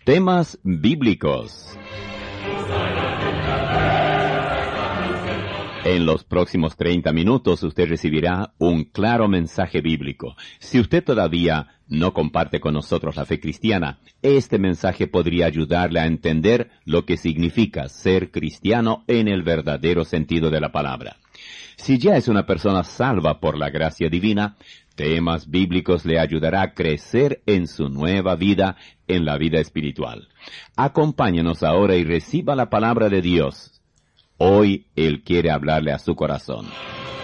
Temas bíblicos. En los próximos 30 minutos usted recibirá un claro mensaje bíblico. Si usted todavía no comparte con nosotros la fe cristiana, este mensaje podría ayudarle a entender lo que significa ser cristiano en el verdadero sentido de la palabra. Si ya es una persona salva por la gracia divina, temas bíblicos le ayudará a crecer en su nueva vida, en la vida espiritual. Acompáñenos ahora y reciba la palabra de Dios. Hoy Él quiere hablarle a su corazón.